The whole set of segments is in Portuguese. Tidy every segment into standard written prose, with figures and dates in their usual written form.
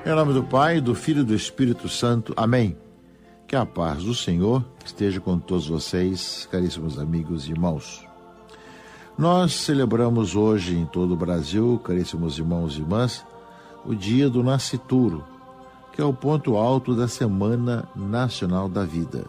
Em nome do Pai, do Filho e do Espírito Santo. Amém. Que a paz do Senhor esteja com todos vocês, caríssimos amigos e irmãos. Nós celebramos hoje em todo o Brasil, caríssimos irmãos e irmãs, o dia do Nascituro, que é o ponto alto da Semana Nacional da Vida.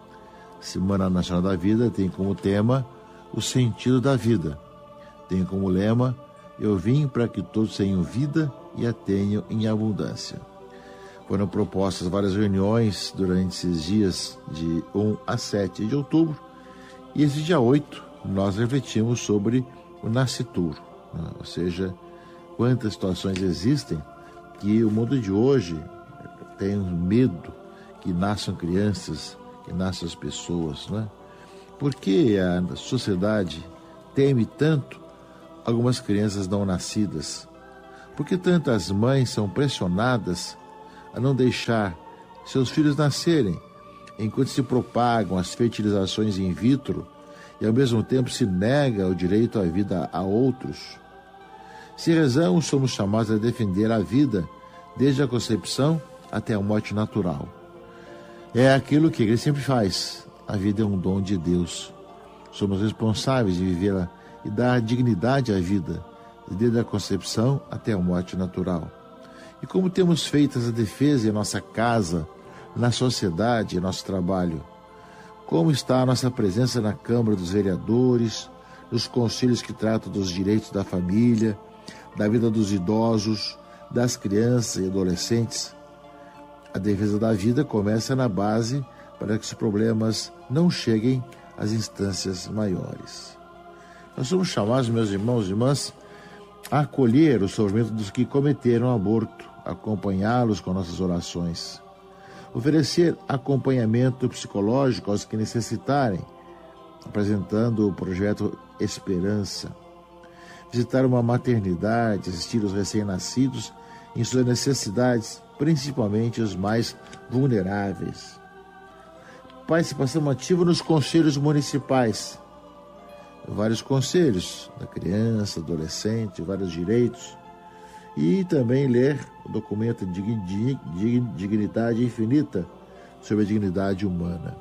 Semana Nacional da Vida tem como tema o sentido da vida. Tem como lema: eu vim para que todos tenham vida e a tenham em abundância. Foram propostas várias reuniões durante esses dias de 1 a 7 de outubro, e esse dia 8 nós refletimos sobre o nascituro, né? Ou seja, quantas situações existem que o mundo de hoje tem medo que nasçam crianças, que nasçam as pessoas, né? Por que a sociedade teme tanto algumas crianças não nascidas? Por que tantas mães são pressionadas a não deixar seus filhos nascerem, enquanto se propagam as fertilizações in vitro e ao mesmo tempo se nega o direito à vida a outros? Se rezamos, somos chamados a defender a vida desde a concepção até a morte natural. É aquilo que a Igreja sempre faz. A vida é um dom de Deus. Somos responsáveis de vivê-la e dar dignidade à vida, desde a concepção até a morte natural. E como temos feito essa defesa em nossa casa, na sociedade, em nosso trabalho? Como está a nossa presença na Câmara dos Vereadores, nos conselhos que tratam dos direitos da família, da vida dos idosos, das crianças e adolescentes? A defesa da vida começa na base para que os problemas não cheguem às instâncias maiores. Nós somos chamados, meus irmãos e irmãs, a acolher o sofrimento dos que cometeram aborto, acompanhá-los com nossas orações, oferecer acompanhamento psicológico aos que necessitarem, apresentando o projeto Esperança, visitar uma maternidade, assistir os recém-nascidos em suas necessidades, principalmente os mais vulneráveis. Participação ativa nos conselhos municipais, vários conselhos da criança, adolescente, vários direitos, e também ler o documento Dignidade Infinita sobre a dignidade humana.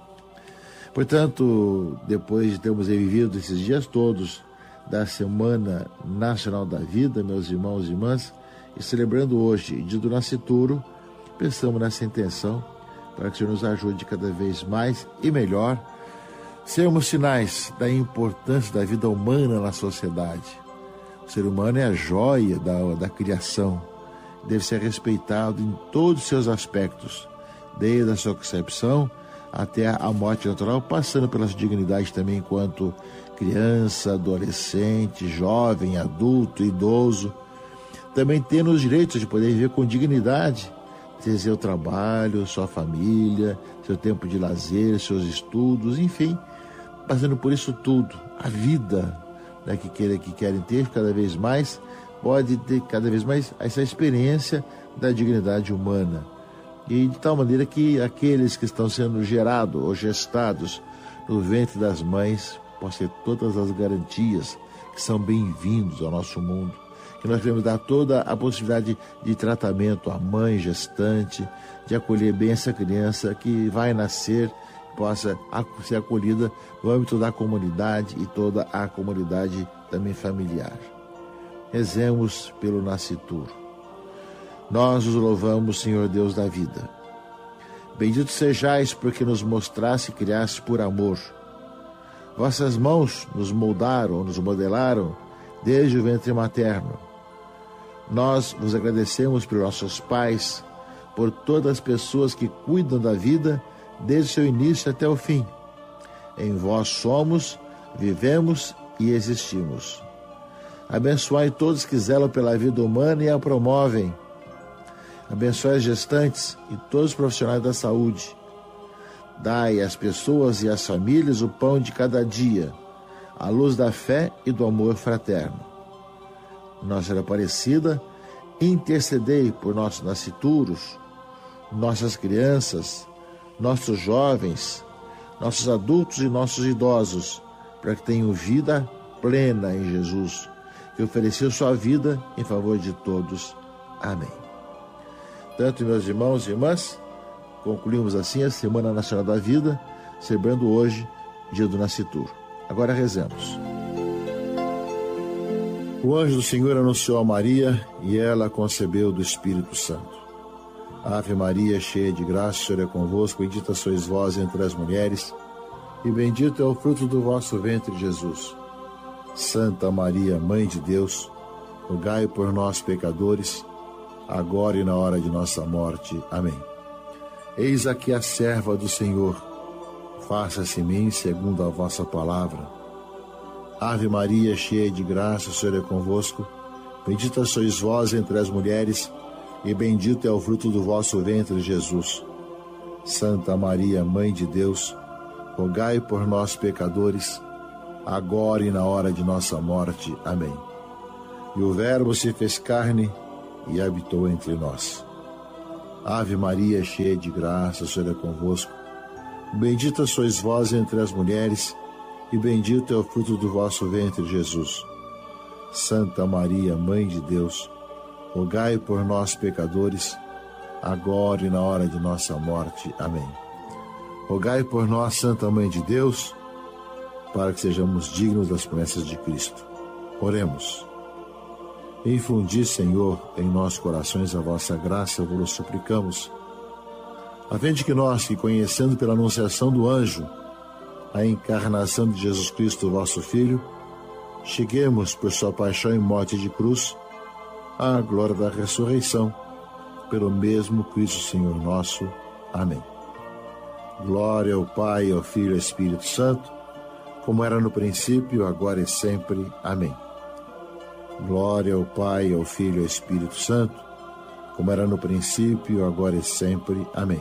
Portanto, depois de termos vivido esses dias todos da Semana Nacional da Vida, meus irmãos e irmãs, e celebrando hoje, dia do Nascituro, pensamos nessa intenção para que o Senhor nos ajude cada vez mais e melhor sermos sinais da importância da vida humana na sociedade. O ser humano é a joia da criação, deve ser respeitado em todos os seus aspectos, desde a sua concepção até a morte natural, passando pela sua dignidade também enquanto criança, adolescente, jovem, adulto, idoso, também tendo os direitos de poder viver com dignidade, ter seu trabalho, sua família, seu tempo de lazer, seus estudos, enfim, passando por isso tudo. A vida, né, que querem ter cada vez mais, pode ter cada vez mais essa experiência da dignidade humana. E de tal maneira que aqueles que estão sendo gerados ou gestados no ventre das mães possam ter todas as garantias que são bem-vindos ao nosso mundo. Que nós queremos dar toda a possibilidade de tratamento à mãe gestante, de acolher bem essa criança que vai nascer, possa ser acolhida no âmbito da comunidade e toda a comunidade também familiar. Rezemos pelo nascituro. Nós os louvamos, Senhor Deus da vida. Bendito sejais porque nos mostraste e criaste por amor. Vossas mãos nos moldaram, nos modelaram desde o ventre materno. Nós vos agradecemos por nossos pais, por todas as pessoas que cuidam da vida desde o seu início até o fim. Em vós somos, vivemos e existimos. Abençoai todos que zelam pela vida humana e a promovem. Abençoai as gestantes e todos os profissionais da saúde. Dai às pessoas e às famílias o pão de cada dia, a luz da fé e do amor fraterno. Nossa Senhora Aparecida, intercedei por nossos nascituros, nossas crianças, nossos jovens, nossos adultos e nossos idosos, para que tenham vida plena em Jesus, que ofereceu sua vida em favor de todos. Amém. Portanto, meus irmãos e irmãs, concluímos assim a Semana Nacional da Vida, celebrando hoje, dia do nascituro. Agora rezemos. O anjo do Senhor anunciou a Maria e ela concebeu do Espírito Santo. Ave Maria, cheia de graça, o Senhor é convosco, bendita sois vós entre as mulheres, e bendito é o fruto do vosso ventre, Jesus. Santa Maria, Mãe de Deus, rogai por nós, pecadores, agora e na hora de nossa morte. Amém. Eis aqui a serva do Senhor, faça-se em mim segundo a vossa palavra. Ave Maria, cheia de graça, o Senhor é convosco, bendita sois vós entre as mulheres, e bendito é o fruto do vosso ventre, Jesus. Santa Maria, Mãe de Deus, rogai por nós, pecadores, agora e na hora de nossa morte. Amém. E o Verbo se fez carne e habitou entre nós. Ave Maria, cheia de graça, o Senhor é convosco, bendita sois vós entre as mulheres, e bendito é o fruto do vosso ventre, Jesus. Santa Maria, Mãe de Deus, rogai por nós, pecadores, agora e na hora de nossa morte. Amém. Rogai por nós, Santa Mãe de Deus, para que sejamos dignos das promessas de Cristo. Oremos. Infundi, Senhor, em nossos corações a vossa graça, vos suplicamos, a fim de que nós, que conhecendo pela anunciação do anjo a encarnação de Jesus Cristo, vosso Filho, cheguemos por sua paixão e morte de cruz à glória da ressurreição, pelo mesmo Cristo Senhor nosso. Amém. Glória ao Pai, ao Filho e ao Espírito Santo, como era no princípio, agora e sempre. Amém. Glória ao Pai, ao Filho e ao Espírito Santo, como era no princípio, agora e sempre. Amém.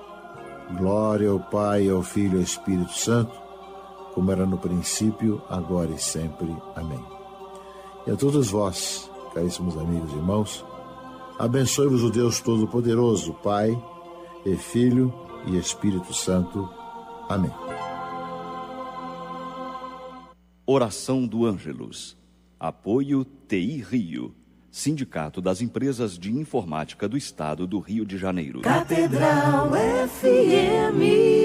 Glória ao Pai, ao Filho e ao Espírito Santo, como era no princípio, agora e sempre. Amém. E a todos vós, caríssimos amigos e irmãos, abençoe-vos o Deus Todo-Poderoso, Pai e Filho e Espírito Santo. Amém. Oração do Ângelus. Apoio TI Rio, Sindicato das Empresas de Informática do Estado do Rio de Janeiro. Catedral FM.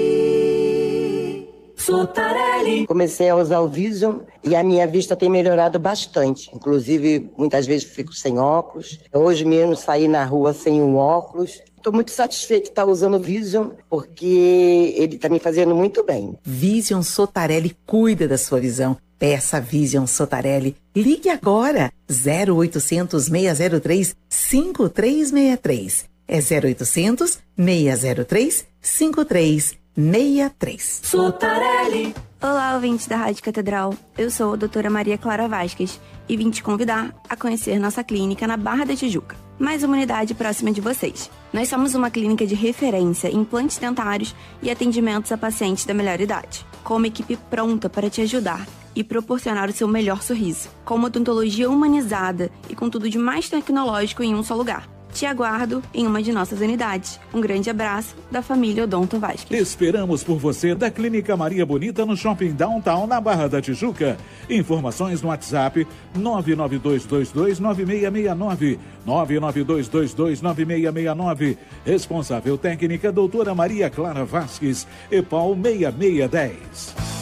Sotarelli. Comecei a usar o Vision e a minha vista tem melhorado bastante. Inclusive, muitas vezes fico sem óculos. Hoje mesmo saí na rua sem um óculos. Estou muito satisfeito de estar usando o Vision, porque ele está me fazendo muito bem. Vision Sotarelli cuida da sua visão. Peça Vision Sotarelli. Ligue agora. 0800 603 5363. É 0800 603 5363. Sotarelli. Olá, ouvintes da Rádio Catedral. Eu sou a doutora Maria Clara Vasquez e vim te convidar a conhecer nossa clínica na Barra da Tijuca. Mais uma unidade próxima de vocês. Nós somos uma clínica de referência em implantes dentários e atendimentos a pacientes da melhor idade, com uma equipe pronta para te ajudar e proporcionar o seu melhor sorriso, com uma odontologia humanizada e com tudo de mais tecnológico em um só lugar. Te aguardo em uma de nossas unidades. Um grande abraço da família Odonto Vasquez. Esperamos por você da Clínica Maria Bonita no Shopping Downtown, na Barra da Tijuca. Informações no WhatsApp 992229669. 992229669. Responsável técnica doutora Maria Clara Vasquez, EPAL 6610.